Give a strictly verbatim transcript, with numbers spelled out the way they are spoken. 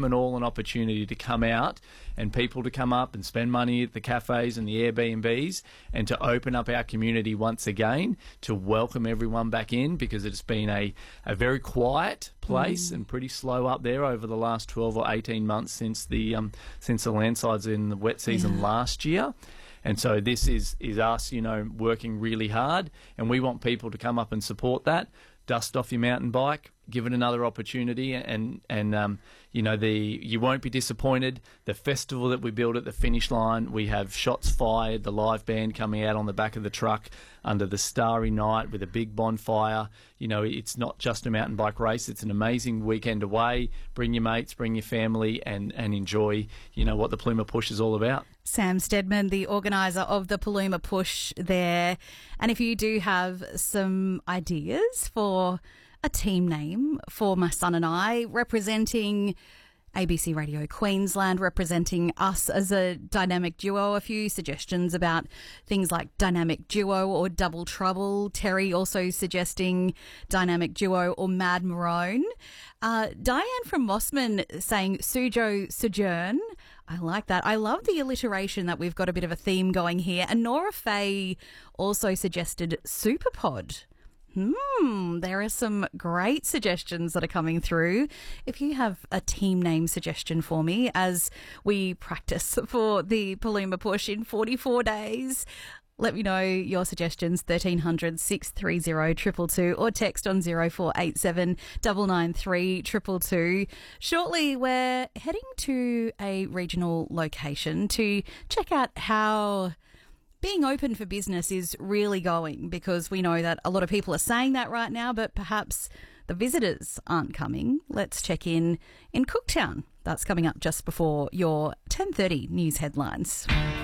them an all an opportunity to come out and people to come up and spend money at the cafes and the Airbnbs and to open up our community once again, to welcome everyone back in, because it's been a, a very quiet place mm. and pretty slow up there over the last twelve or eighteen months since the um, since the landslides in the wet season yeah. last year. And so this is, is us, you know, working really hard, and we want people to come up and support that. Dust off your mountain bike, give it another opportunity, and and um, you know the you won't be disappointed. The festival that we build at the finish line, we have shots fired, the live band coming out on the back of the truck under the starry night with a big bonfire. You know, it's not just a mountain bike race; it's an amazing weekend away. Bring your mates, bring your family, and and enjoy. You know what the Paluma Push is all about. Sam Steadman, the organiser of the Paluma Push there. And if you do have some ideas for a team name for my son and I, representing A B C Radio Queensland, representing us as a dynamic duo, a few suggestions about things like dynamic duo or double trouble. Terry also suggesting dynamic duo or Mad Marone. Uh, Diane from Mossman saying Sujo Sojourn. I like that. I love the alliteration, that we've got a bit of a theme going here. And Nora Faye also suggested Superpod. Hmm, there are some great suggestions that are coming through. If you have a team name suggestion for me as we practice for the Paluma Push in forty-four days, let me know your suggestions, thirteen hundred, six three zero, two two two, or text on zero four eight seven, nine nine three, two two two. Shortly, we're heading to a regional location to check out how being open for business is really going, because we know that a lot of people are saying that right now, but perhaps the visitors aren't coming. Let's check in in Cooktown. That's coming up just before your ten thirty news headlines.